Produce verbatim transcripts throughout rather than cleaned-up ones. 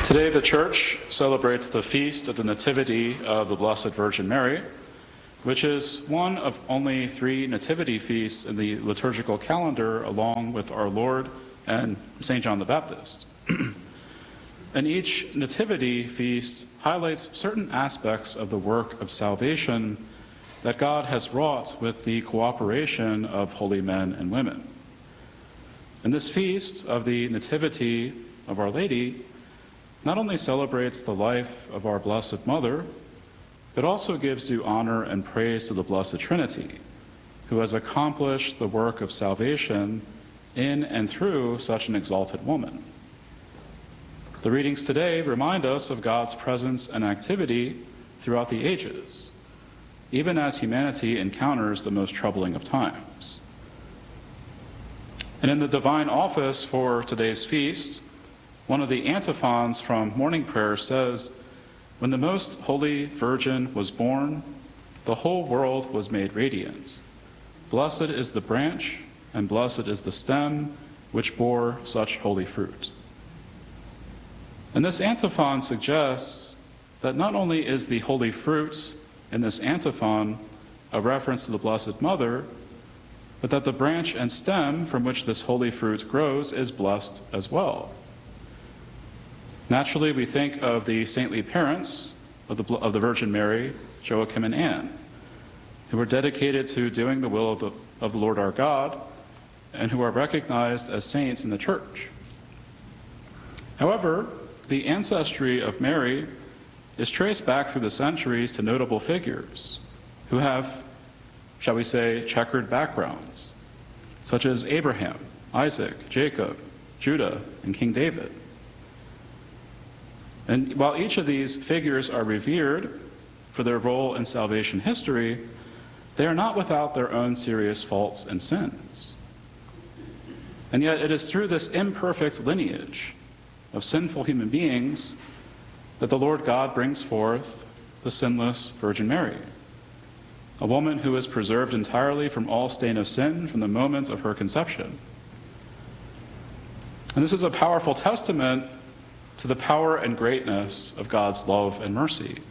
Today the Church celebrates the feast of the Nativity of the Blessed Virgin Mary, which is one of only three nativity feasts in the liturgical calendar, along with our Lord and Saint John the Baptist. And each nativity feast highlights certain aspects of the work of salvation that God has wrought with the cooperation of holy men and women. And this feast of the Nativity of Our Lady not only celebrates the life of our Blessed Mother, but also gives due honor and praise to the Blessed Trinity, who has accomplished the work of salvation in and through such an exalted woman. The readings today remind us of God's presence and activity throughout the ages, even as humanity encounters the most troubling of times. And in the divine office for today's feast, one of the antiphons from morning prayer says, "When the most holy Virgin was born, the whole world was made radiant. Blessed is the branch, and blessed is the stem, which bore such holy fruit." And this antiphon suggests that not only is the holy fruit in this antiphon a reference to the Blessed Mother, but that the branch and stem from which this holy fruit grows is blessed as well. Naturally, we think of the saintly parents of the, of the Virgin Mary, Joachim and Anne, who were dedicated to doing the will of the, of the Lord our God, and who are recognized as saints in the Church. However, the ancestry of Mary is traced back through the centuries to notable figures who have, shall we say, checkered backgrounds, such as Abraham, Isaac, Jacob, Judah, and King David. And while each of these figures are revered for their role in salvation history, they are not without their own serious faults and sins. And yet it is through this imperfect lineage of sinful human beings that the Lord God brings forth the sinless Virgin Mary, a woman who is preserved entirely from all stain of sin from the moment of her conception. And this is a powerful testament to the power and greatness of God's love and mercy.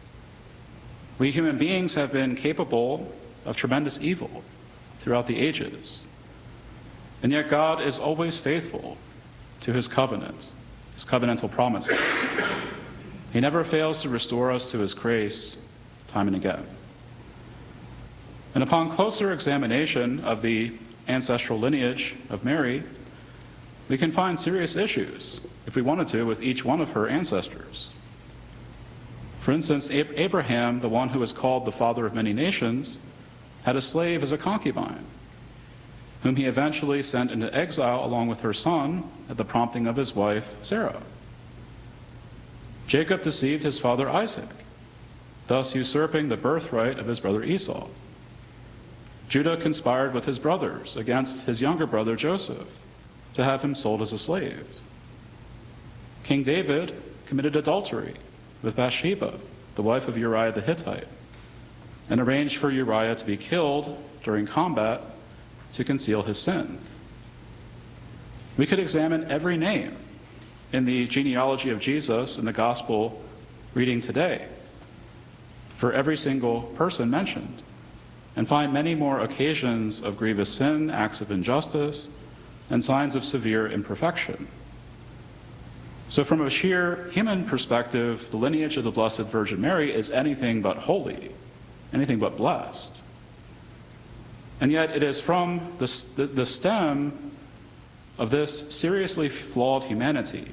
We human beings have been capable of tremendous evil throughout the ages, and yet God is always faithful to his covenant, his covenantal promises. He never fails to restore us to his grace time and again. And upon closer examination of the ancestral lineage of Mary, we can find serious issues, if we wanted to, with each one of her ancestors. For instance, Abraham, the one who is called the father of many nations, had a slave as a concubine, whom he eventually sent into exile along with her son at the prompting of his wife, Sarah. Jacob deceived his father Isaac, thus usurping the birthright of his brother Esau. Judah conspired with his brothers against his younger brother Joseph to have him sold as a slave. King David committed adultery with Bathsheba, the wife of Uriah the Hittite, and arranged for Uriah to be killed during combat to conceal his sin. We could examine every name in the genealogy of Jesus in the gospel reading today for every single person mentioned, and find many more occasions of grievous sin, acts of injustice, and signs of severe imperfection. So from a sheer human perspective, the lineage of the Blessed Virgin Mary is anything but holy, anything but blessed. And yet it is from the, the, the stem of this seriously flawed humanity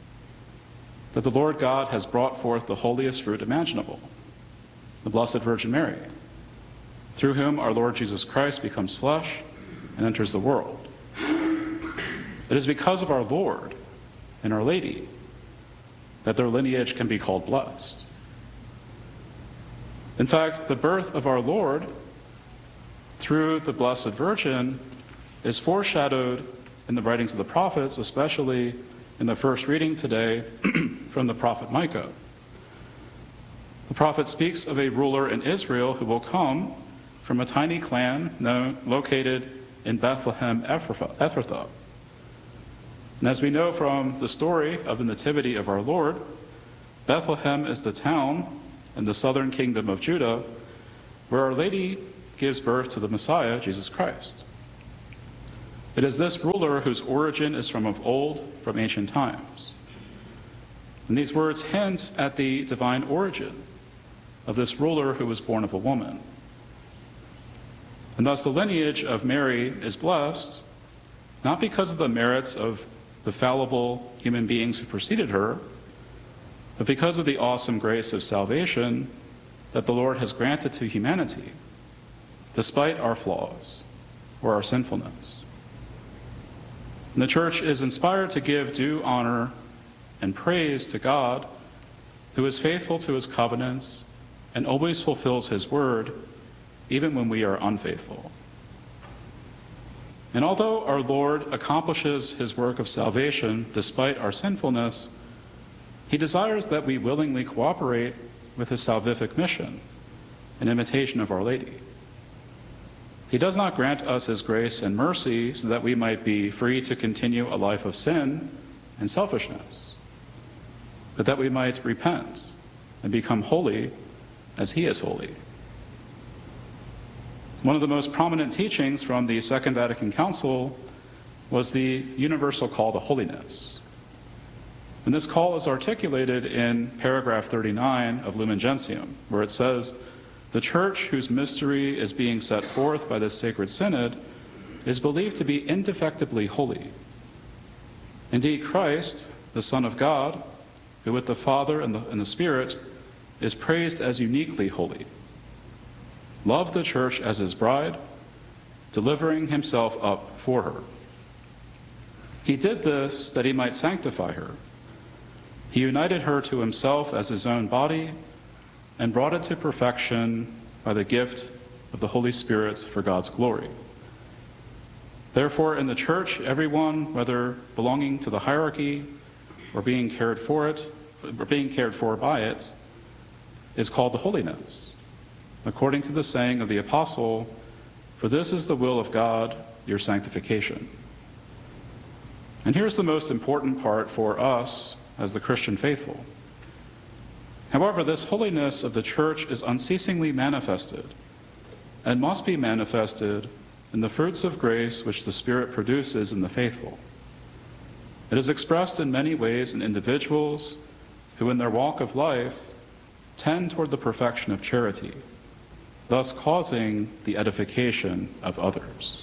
that the Lord God has brought forth the holiest fruit imaginable, the Blessed Virgin Mary, through whom our Lord Jesus Christ becomes flesh and enters the world. It is because of our Lord and Our Lady that their lineage can be called blessed. In fact, the birth of our Lord through the Blessed Virgin is foreshadowed in the writings of the prophets, especially in the first reading today from the prophet Micah. The prophet speaks of a ruler in Israel who will come from a tiny clan known, located in Bethlehem Ephrathah. And as we know from the story of the Nativity of our Lord, Bethlehem is the town in the southern kingdom of Judah where Our Lady gives birth to the Messiah, Jesus Christ. It is this ruler whose origin is from of old, from ancient times. And these words hint at the divine origin of this ruler who was born of a woman. And thus the lineage of Mary is blessed, not because of the merits of the fallible human beings who preceded her, but because of the awesome grace of salvation that the Lord has granted to humanity, despite our flaws or our sinfulness. And the Church is inspired to give due honor and praise to God, who is faithful to his covenants and always fulfills his word, even when we are unfaithful. And although our Lord accomplishes his work of salvation despite our sinfulness, he desires that we willingly cooperate with his salvific mission in imitation of Our Lady. He does not grant us his grace and mercy so that we might be free to continue a life of sin and selfishness, but that we might repent and become holy as he is holy. One of the most prominent teachings from the Second Vatican Council was the universal call to holiness. And this call is articulated in paragraph thirty-nine of Lumen Gentium, where it says, "The Church, whose mystery is being set forth by this sacred synod, is believed to be indefectibly holy. Indeed, Christ, the Son of God, who with the Father and the, and the Spirit is praised as uniquely holy, loved the Church as his bride, delivering himself up for her. He did this that he might sanctify her. He united her to himself as his own body and brought it to perfection by the gift of the Holy Spirit for God's glory. Therefore, in the Church, everyone, whether belonging to the hierarchy or being cared for it, or being cared for by it, is called to holiness, according to the saying of the Apostle, for this is the will of God, your sanctification." And here's the most important part for us as the Christian faithful. However, this holiness of the Church is unceasingly manifested and must be manifested in the fruits of grace which the Spirit produces in the faithful. It is expressed in many ways in individuals who in their walk of life tend toward the perfection of charity, thus causing the edification of others.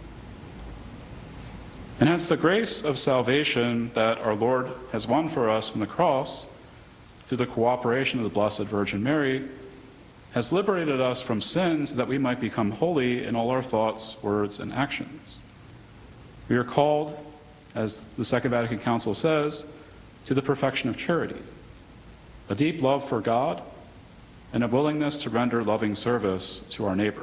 And hence the grace of salvation that our Lord has won for us from the cross through the cooperation of the Blessed Virgin Mary has liberated us from sins that we might become holy in all our thoughts, words, and actions. We are called, as the Second Vatican Council says, to the perfection of charity, a deep love for God, and a willingness to render loving service to our neighbor.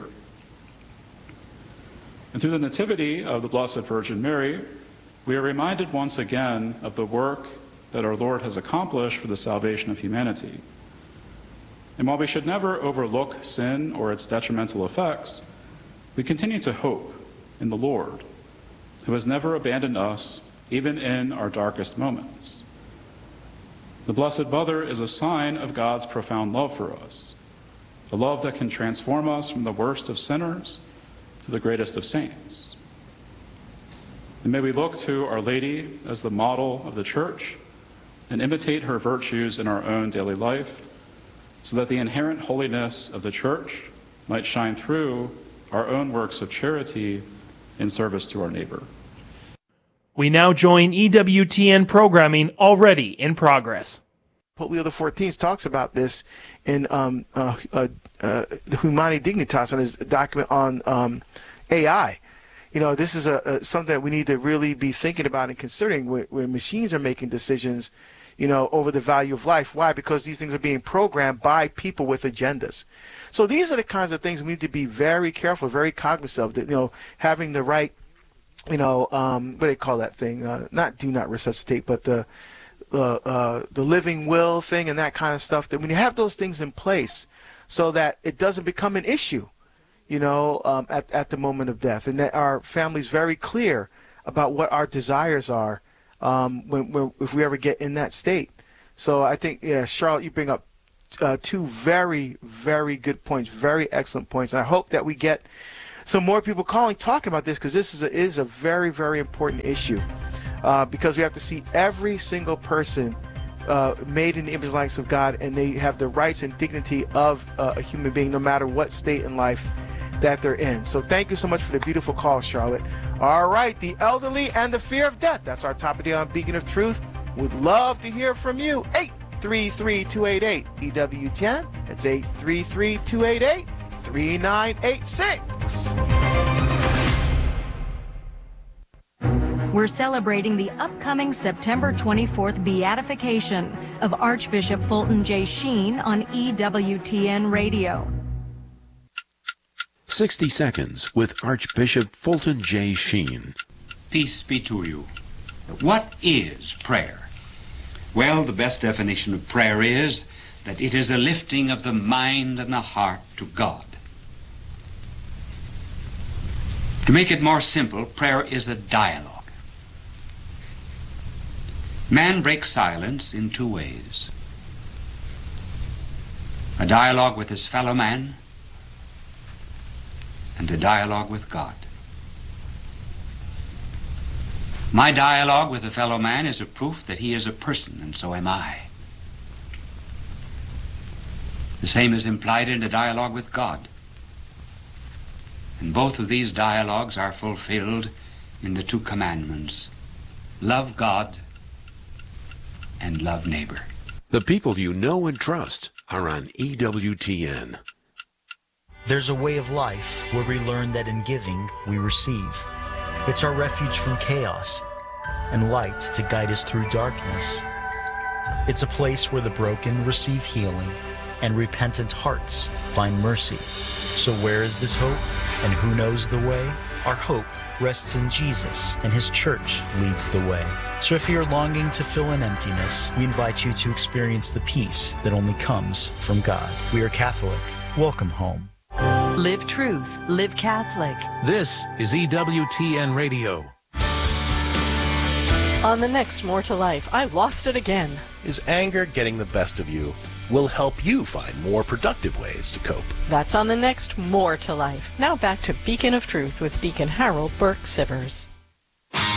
And through the Nativity of the Blessed Virgin Mary, we are reminded once again of the work that our Lord has accomplished for the salvation of humanity. And while we should never overlook sin or its detrimental effects, we continue to hope in the Lord, who has never abandoned us, even in our darkest moments. The Blessed Mother is a sign of God's profound love for us, a love that can transform us from the worst of sinners to the greatest of saints. And may we look to Our Lady as the model of the Church and imitate her virtues in our own daily life, so that the inherent holiness of the Church might shine through our own works of charity in service to our neighbor. We now join E W T N programming already in progress. Pope Leo the fourteenth talks about this in um, uh, uh, uh, the Humani Dignitas, on his document on um, A I. You know, this is a, a something that we need to really be thinking about and considering where, where machines are making decisions, you know, over the value of life. Why? Because these things are being programmed by people with agendas. So these are the kinds of things we need to be very careful, very cognizant of. That, you know, having the right, you know, um, what do they call that thing? Uh, not do not resuscitate, but the uh, uh, the living will thing and that kind of stuff. That when you have those things in place, so that it doesn't become an issue, you know, um, at at the moment of death, and that our family's very clear about what our desires are um, when, when if we ever get in that state. So I think, yeah, Charlotte, you bring up uh, two very, very good points, very excellent points. And I hope that we get some more people calling, talking about this, because this is a, is a very, very important issue. Uh, because we have to see every single person uh, made in the image and likeness of God, and they have the rights and dignity of uh, a human being, no matter what state in life that they're in. So thank you so much for the beautiful call, Charlotte. All right, the elderly and the fear of death. That's our topic today on Beacon of Truth. Would love to hear from you. eight three three, two eight eight, E W ten. That's eight three three, two eight eight, three nine eight six. We're celebrating the upcoming September twenty-fourth beatification of Archbishop Fulton J. Sheen on E W T N Radio. sixty seconds with Archbishop Fulton J. Sheen. Peace be to you. What is prayer? Well, the best definition of prayer is that it is a lifting of the mind and the heart to God. To make it more simple, prayer is a dialogue. Man breaks silence in two ways. A dialogue with his fellow man and a dialogue with God. My dialogue with a fellow man is a proof that he is a person, and so am I. The same is implied in a dialogue with God. And both of these dialogues are fulfilled in the two commandments: love God and love neighbor. The people you know and trust are on E W T N. There's a way of life where we learn that in giving, we receive. It's our refuge from chaos and light to guide us through darkness. It's a place where the broken receive healing and repentant hearts find mercy. So where is this hope, and who knows the way? Our hope rests in Jesus, and his church leads the way. So if you're longing to fill an emptiness, we invite you to experience the peace that only comes from God. We are Catholic. Welcome home. Live truth. Live Catholic. This is E W T N Radio. On the next More to Life, I lost it again. Is anger getting the best of you? We'll help you find more productive ways to cope. That's on the next More to Life. Now back to Beacon of Truth with Deacon Harold Burke Sivers.